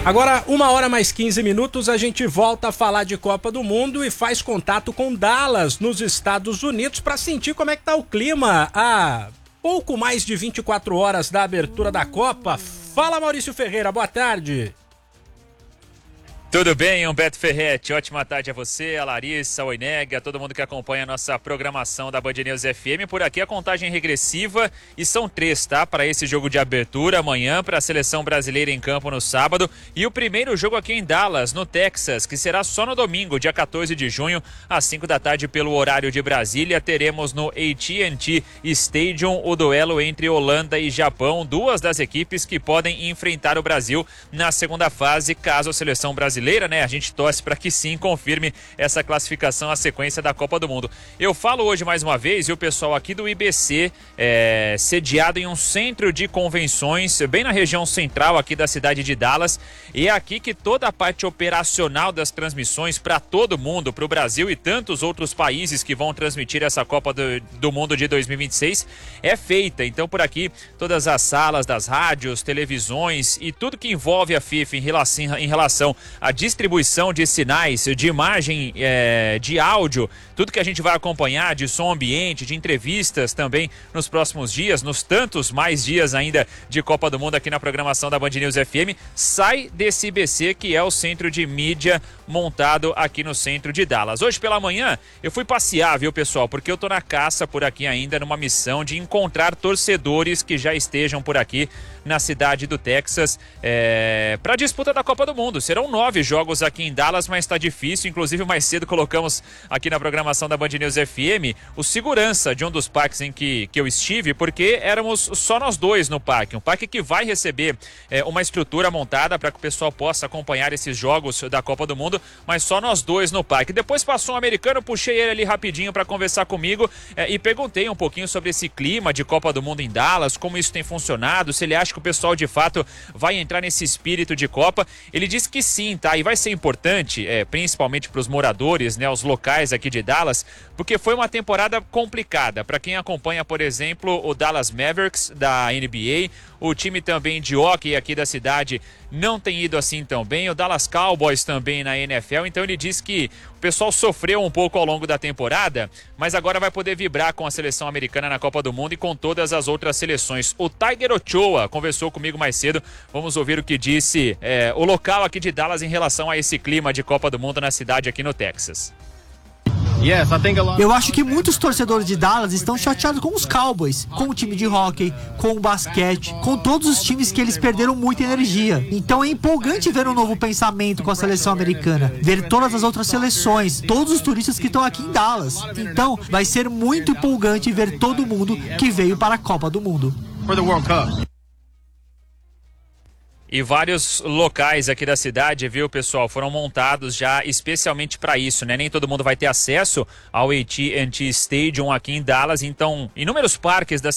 Agora, 1h mais 15, a gente volta a falar de Copa do Mundo e faz contato com Dallas, nos Estados Unidos, para sentir como é que tá o clima há pouco mais de 24 horas da abertura da Copa. Fala, Maurício Ferreira, boa tarde. Tudo bem, Humberto Ferretti? Ótima tarde a você, a Larissa, a Oineg, a todo mundo que acompanha a nossa programação da Band News FM. Por aqui a contagem regressiva e são 3, tá? Para esse jogo de abertura amanhã, para a seleção brasileira em campo no sábado. E o primeiro jogo aqui em Dallas, no Texas, que será só no domingo, dia 14 de junho, às 5 da tarde pelo horário de Brasília. Teremos no AT&T Stadium o duelo entre Holanda e Japão, duas das equipes que podem enfrentar o Brasil na segunda fase, caso a seleção brasileira, né? A gente torce para que sim confirme essa classificação à sequência da Copa do Mundo. Eu falo hoje mais uma vez, e o pessoal aqui do IBC, sediado em um centro de convenções, bem na região central aqui da cidade de Dallas, e é aqui que toda a parte operacional das transmissões para todo mundo, para o Brasil e tantos outros países que vão transmitir essa Copa do Mundo de 2026, é feita. Então por aqui, todas as salas das rádios, televisões e tudo que envolve a FIFA em relação à distribuição de sinais, de imagem, de áudio, tudo que a gente vai acompanhar de som ambiente, de entrevistas também nos próximos dias, nos tantos mais dias ainda de Copa do Mundo aqui na programação da Band News FM, sai desse IBC, que é o centro de mídia montado aqui no centro de Dallas. Hoje pela manhã eu fui passear, viu, pessoal, porque eu tô na caça por aqui ainda, numa missão de encontrar torcedores que já estejam por aqui na cidade do Texas para a disputa da Copa do Mundo. Serão 9 jogos aqui em Dallas, mas está difícil. Inclusive mais cedo colocamos aqui na programação da Band News FM o segurança de um dos parques em que eu estive, porque éramos só nós dois no parque. Um parque que vai receber uma estrutura montada para que o pessoal possa acompanhar esses jogos da Copa do Mundo, mas só nós dois no parque. Depois passou um americano, puxei ele ali rapidinho para conversar comigo e perguntei um pouquinho sobre esse clima de Copa do Mundo em Dallas, como isso tem funcionado, se ele acha que o pessoal de fato vai entrar nesse espírito de Copa. Ele disse que sim, tá? E vai ser importante, principalmente para os moradores, né, os locais aqui de Dallas, porque foi uma temporada complicada. Para quem acompanha, por exemplo, o Dallas Mavericks da NBA, o time também de hóquei aqui da cidade não tem ido assim tão bem, o Dallas Cowboys também na NFL, então ele disse que o pessoal sofreu um pouco ao longo da temporada, mas agora vai poder vibrar com a seleção americana na Copa do Mundo e com todas as outras seleções. O Tiger Ochoa conversou comigo mais cedo, vamos ouvir o que disse o local aqui de Dallas em relação a esse clima de Copa do Mundo na cidade aqui no Texas. Eu acho que muitos torcedores de Dallas estão chateados com os Cowboys, com o time de hóquei, com o basquete, com todos os times que eles perderam muita energia. Então é empolgante ver um novo pensamento com a seleção americana, ver todas as outras seleções, todos os turistas que estão aqui em Dallas. Então vai ser muito empolgante ver todo mundo que veio para a Copa do Mundo. E vários locais aqui da cidade, viu, pessoal, foram montados já especialmente para isso, né? Nem todo mundo vai ter acesso ao AT&T Stadium aqui em Dallas, então inúmeros parques da